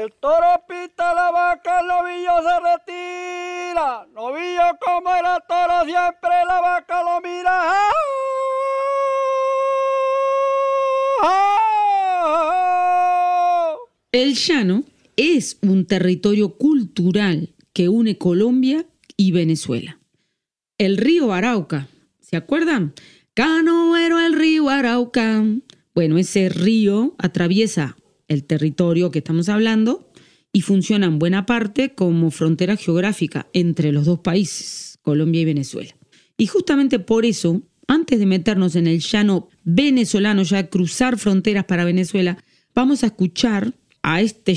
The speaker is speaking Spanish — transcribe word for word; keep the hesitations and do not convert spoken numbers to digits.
El toro pita, la vaca, el novillo se retira. Novillo como era toro, siempre la vaca lo mira. El llano es un territorio cultural que une Colombia y Venezuela. El río Arauca, ¿se acuerdan? Canoero el río Arauca. Bueno, ese río atraviesa el territorio que estamos hablando y funciona en buena parte como frontera geográfica entre los dos países, Colombia y Venezuela. Y justamente por eso, antes de meternos en el llano venezolano, ya cruzar fronteras para Venezuela, vamos a escuchar a este